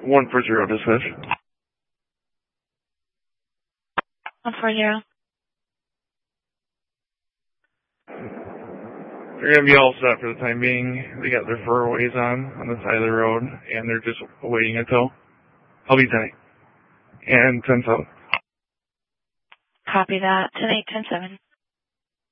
140, dismiss. 140. They're going to be all set for the time being. They got their furways on the side of the road, and they're just awaiting a tow. I'll be 10 and 10-7. Copy that. 10-8, 10-7.